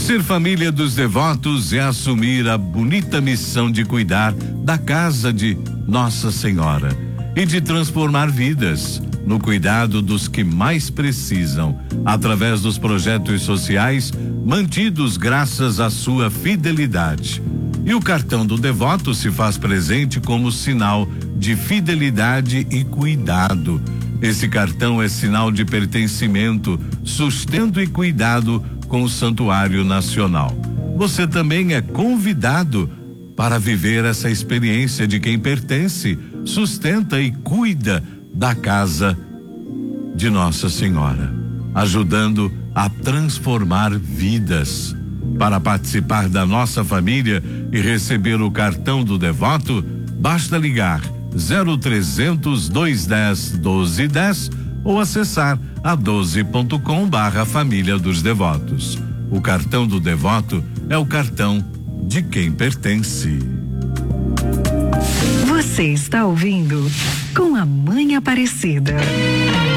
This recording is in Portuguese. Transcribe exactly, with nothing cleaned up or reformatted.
Ser família dos devotos é assumir a bonita missão de cuidar da casa de Nossa Senhora e de transformar vidas no cuidado dos que mais precisam, através dos projetos sociais mantidos graças à sua fidelidade. E o cartão do devoto se faz presente como sinal de fidelidade e cuidado. Esse cartão é sinal de pertencimento, sustento e cuidado com o Santuário Nacional. Você também é convidado para viver essa experiência de quem pertence, sustenta e cuida da casa de Nossa Senhora, ajudando a transformar vidas. Para participar da nossa família e receber o cartão do devoto, basta ligar zero trezentos, dois dez, doze dez ou acessar a doze ponto com barra família dos devotos. O cartão do devoto é o cartão de quem pertence. Você está ouvindo Com a Mãe Aparecida.